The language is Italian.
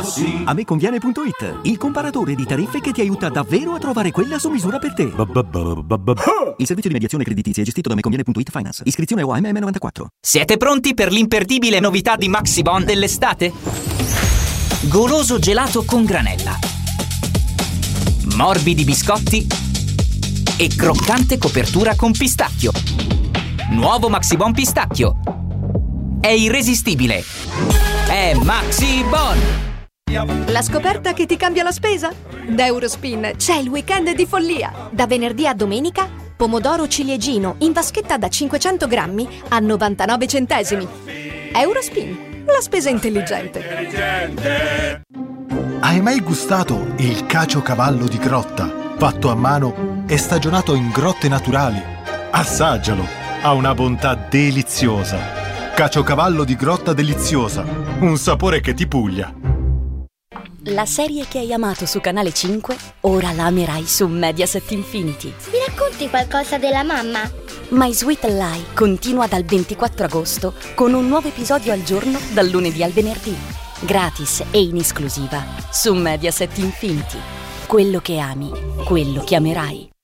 Ameconviene.it, il comparatore di tariffe che ti aiuta davvero a trovare quella su misura per te. Il servizio di mediazione creditizia è gestito da Ameconviene.it Finance. Iscrizione OAMM 94. Siete pronti per l'imperdibile novità di Maxibon dell'estate? Goloso gelato con granella, morbidi biscotti e croccante copertura con pistacchio. Nuovo Maxibon pistacchio. È irresistibile. È Maxibon! La scoperta che ti cambia la spesa? Da Eurospin c'è il weekend di follia. Da venerdì a domenica, pomodoro ciliegino in vaschetta da 500 grammi a 99 centesimi. Eurospin, la spesa intelligente. Hai mai gustato il caciocavallo di grotta, fatto a mano e stagionato in grotte naturali? Assaggialo, ha una bontà deliziosa. Caciocavallo di grotta deliziosa, un sapore che ti puglia. La serie che hai amato su Canale 5, ora la amerai su Mediaset Infinity. Mi racconti qualcosa della mamma? My Sweet Lie continua dal 24 agosto con un nuovo episodio al giorno dal lunedì al venerdì. Gratis e in esclusiva su Mediaset Infinity. Quello che ami, quello che amerai.